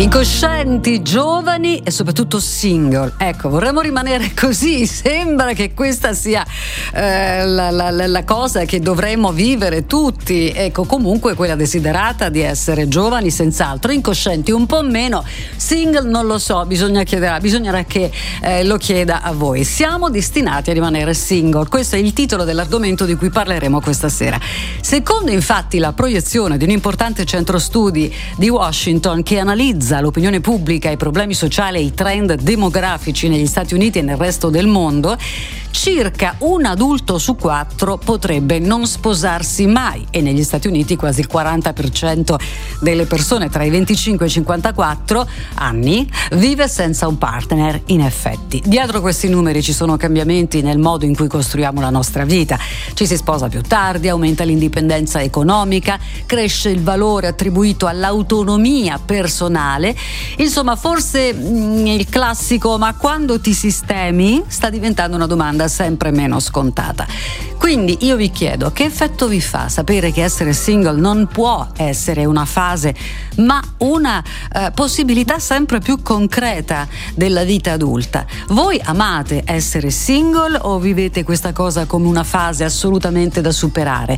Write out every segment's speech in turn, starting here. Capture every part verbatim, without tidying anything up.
Incoscienti, giovani e soprattutto single. Ecco, vorremmo rimanere così. Sembra che questa sia eh, la, la, la cosa che dovremmo vivere tutti. Ecco, comunque quella desiderata di essere giovani senz'altro, incoscienti un po' meno, single non lo so, bisogna chiedere, bisognerà che eh, lo chieda a voi. Siamo destinati a rimanere single, questo è il titolo dell'argomento di cui parleremo questa sera. Secondo infatti la proiezione di un importante centro studi di Washington che analizza l'opinione pubblica, i problemi sociali e i trend demografici negli Stati Uniti e nel resto del mondo, circa un adulto su quattro potrebbe non sposarsi mai, e negli Stati Uniti quasi il quaranta per cento delle persone tra i venticinque e i cinquantaquattro anni vive senza un partner. In effetti, dietro questi numeri ci sono cambiamenti nel modo in cui costruiamo la nostra vita. Ci si sposa più tardi, aumenta l'indipendenza economica, cresce il valore attribuito all'autonomia personale. Insomma, forse mh, il classico "ma quando ti sistemi" sta diventando una domanda sempre meno scontata. Quindi io vi chiedo, che effetto vi fa sapere che essere single non può essere una fase, ma una eh, possibilità sempre più concreta della vita adulta? Voi amate essere single o vivete questa cosa come una fase assolutamente da superare?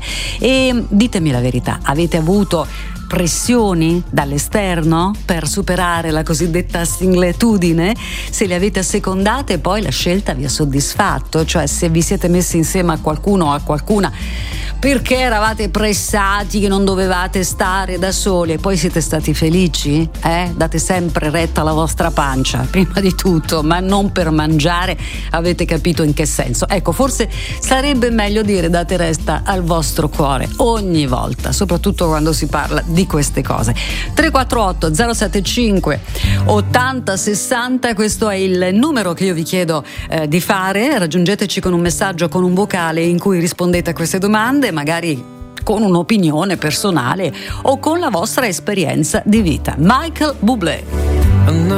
E ditemi la verità, avete avuto pressioni dall'esterno per superare la cosiddetta singletudine? Se le avete assecondate, poi la scelta vi ha soddisfatto? Cioè, se vi siete messi insieme a qualcuno o a qualcuna perché eravate pressati che non dovevate stare da soli e poi siete stati felici? Eh? Date sempre retta alla vostra pancia, prima di tutto, ma non per mangiare. Avete capito in che senso? Ecco, forse sarebbe meglio dire date retta al vostro cuore ogni volta, soprattutto quando si parla di queste cose. tre quattro otto zero sette cinque ottanta sessanta, questo è il numero che io vi chiedo eh, di fare. Raggiungeteci con un messaggio, con un vocale in cui rispondete a queste domande, magari con un'opinione personale o con la vostra esperienza di vita. Michael Bublé.